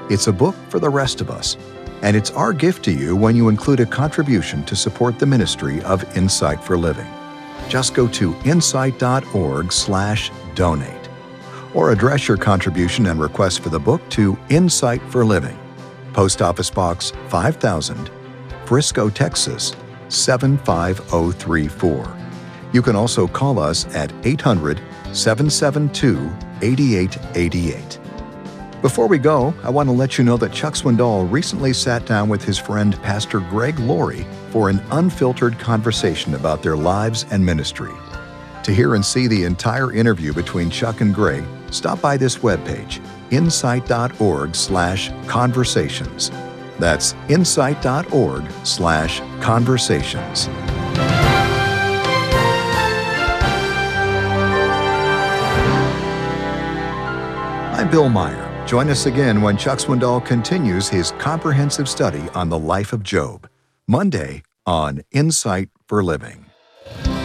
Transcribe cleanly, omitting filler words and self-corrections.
It's a book for the rest of us, and it's our gift to you when you include a contribution to support the ministry of Insight for Living. Just go to insight.org/donate, or address your contribution and request for the book to Insight for Living, Post Office Box 5000, Frisco, Texas 75034. You can also call us at 800-772-8888. Before we go, I want to let you know that Chuck Swindoll recently sat down with his friend Pastor Greg Laurie for an unfiltered conversation about their lives and ministry. To hear and see the entire interview between Chuck and Greg, stop by this webpage, insight.org/conversations. That's insight.org/conversations. I'm Bill Meyer. Join us again when Chuck Swindoll continues his comprehensive study on the life of Job, Monday on Insight for Living.